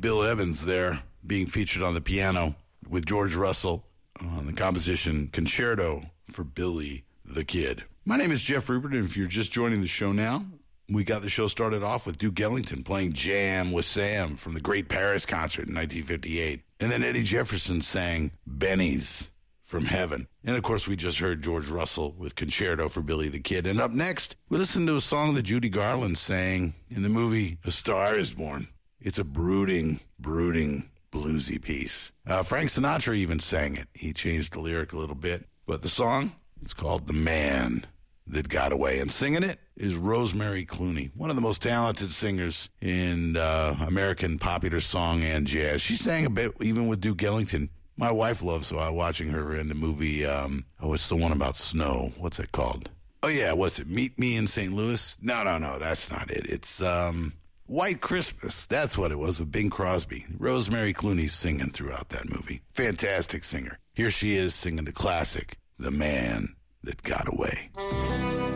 Bill Evans there being featured on the piano with George Russell on the composition Concerto for Billy the Kid. My name is Jeff Rupert, and if you're just joining the show now, we got the show started off with Duke Ellington playing Jam with Sam from the Great Paris concert in 1958. And then Eddie Jefferson sang Benny's from Heaven. And, of course, we just heard George Russell with Concerto for Billy the Kid. And up next, we listened to a song that Judy Garland sang in the movie A Star is Born. It's a brooding bluesy piece. Frank Sinatra even sang it. He changed the lyric a little bit. But the song, it's called The Man That Got Away. And singing it is Rosemary Clooney, one of the most talented singers in American popular song and jazz. She sang a bit even with Duke Ellington. My wife loves watching her in the movie, it's the one about snow. What's it called? Oh, yeah, what's it? Meet Me in St. Louis? No, that's not it. It's White Christmas. That's what it was with Bing Crosby. Rosemary Clooney singing throughout that movie. Fantastic singer. Here she is singing the classic, The Man That Got Away.